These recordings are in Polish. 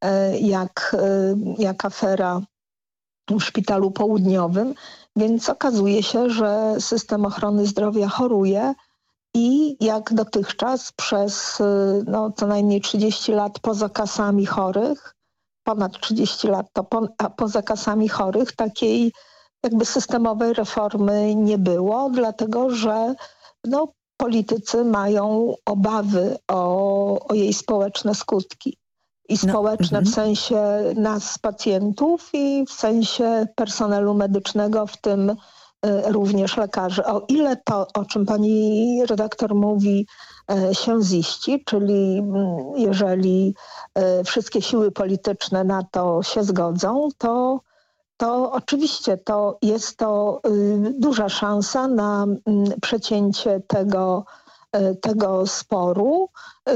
jak afera w Szpitalu Południowym, więc okazuje się, że system ochrony zdrowia choruje i jak dotychczas przez co najmniej 30 lat poza kasami chorych, ponad 30 lat a poza kasami chorych takiej jakby systemowej reformy nie było, dlatego że politycy mają obawy o jej społeczne skutki. I społeczne w sensie nas, pacjentów, i w sensie personelu medycznego, w tym również lekarzy. O ile to, o czym pani redaktor mówi, się ziści, czyli jeżeli wszystkie siły polityczne na to się zgodzą, to oczywiście jest to duża szansa na przecięcie tego sporu,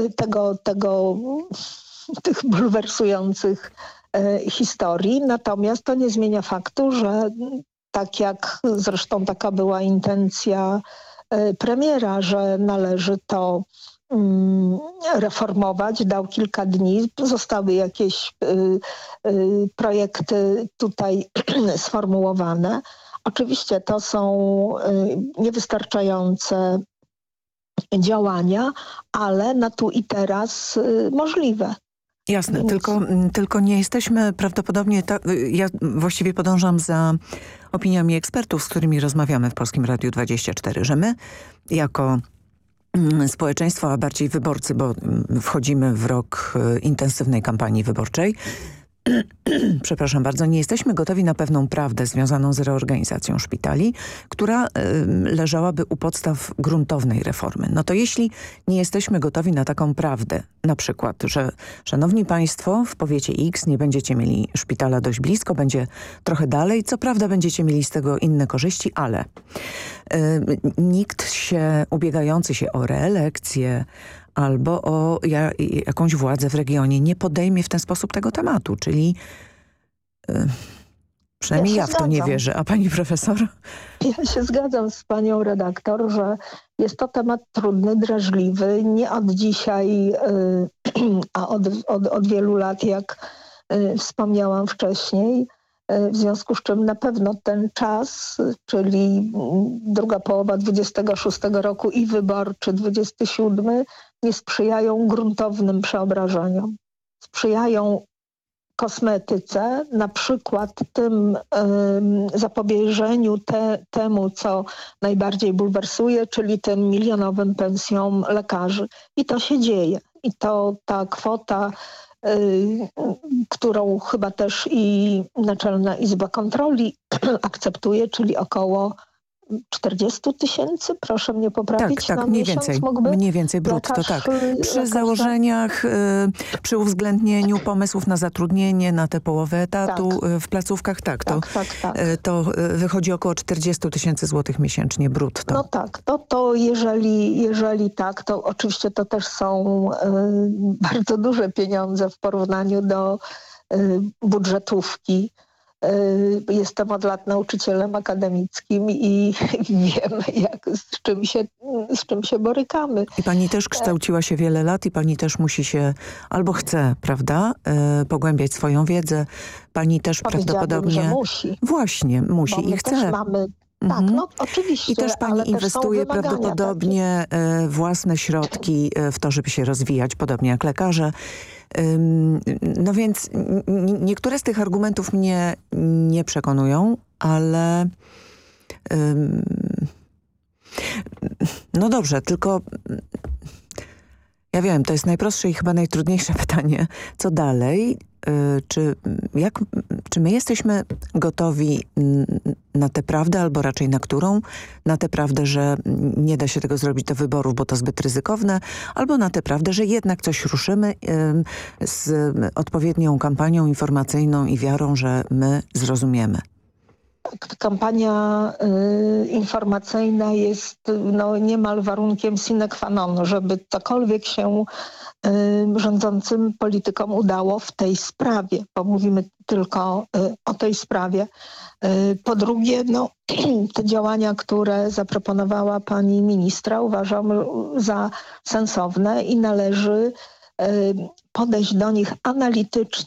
tych bulwersujących historii. Natomiast to nie zmienia faktu, że tak jak zresztą taka była intencja premiera, że należy to reformować, dał kilka dni, zostały jakieś projekty tutaj sformułowane. Oczywiście to są niewystarczające działania, ale na tu i teraz możliwe. Jasne, tylko nie jesteśmy prawdopodobnie, ja właściwie podążam za opiniami ekspertów, z którymi rozmawiamy w Polskim Radiu 24, że my jako społeczeństwo, a bardziej wyborcy, bo wchodzimy w rok intensywnej kampanii wyborczej, przepraszam bardzo, nie jesteśmy gotowi na pewną prawdę związaną z reorganizacją szpitali, która leżałaby u podstaw gruntownej reformy. No to jeśli nie jesteśmy gotowi na taką prawdę, na przykład, że szanowni państwo, w powiecie X nie będziecie mieli szpitala dość blisko, będzie trochę dalej, co prawda będziecie mieli z tego inne korzyści, ale nikt ubiegający się o reelekcję albo o jakąś władzę w regionie nie podejmie w ten sposób tego tematu, czyli przynajmniej ja w to nie wierzę. A pani profesor? Ja się zgadzam z panią redaktor, że jest to temat trudny, drażliwy, nie od dzisiaj, a od wielu lat, jak wspomniałam wcześniej. W związku z czym na pewno ten czas, czyli druga połowa 26 roku i wyborczy 27, nie sprzyjają gruntownym przeobrażeniom. Sprzyjają kosmetyce, na przykład tym zapobieżeniu temu, co najbardziej bulwersuje, czyli tym milionowym pensjom lekarzy. I to się dzieje. I ta kwota, którą chyba też i Naczelna Izba Kontroli akceptuje, czyli około 40 000, proszę mnie poprawić, tak, na mniej więcej brutto, tak. Przy założeniach, przy uwzględnieniu pomysłów na zatrudnienie, na tę połowę etatu w placówkach, to wychodzi około 40 000 złotych miesięcznie brutto. No tak, to jeżeli tak, to oczywiście to też są bardzo duże pieniądze w porównaniu do budżetówki. Jestem od lat nauczycielem akademickim i wiem, z czym się borykamy. I pani też kształciła się wiele lat i pani też musi się, albo chce, prawda, pogłębiać swoją wiedzę. Pani też prawdopodobnie... że musi. Właśnie, musi i chce. Też mamy... Tak, oczywiście. I też pani inwestuje prawdopodobnie własne środki w to, żeby się rozwijać, podobnie jak lekarze. No więc niektóre z tych argumentów mnie nie przekonują, ale no dobrze, tylko ja wiem, to jest najprostsze i chyba najtrudniejsze pytanie. Co dalej? Czy my jesteśmy gotowi na tę prawdę, albo raczej na którą? Na tę prawdę, że nie da się tego zrobić do wyborów, bo to zbyt ryzykowne, albo na tę prawdę, że jednak coś ruszymy z odpowiednią kampanią informacyjną i wiarą, że my zrozumiemy. Kampania informacyjna jest niemal warunkiem sine qua non, żeby cokolwiek się rządzącym politykom udało w tej sprawie, bo mówimy tylko o tej sprawie. Po drugie, te działania, które zaproponowała pani ministra, uważam za sensowne i należy podejść do nich analitycznie,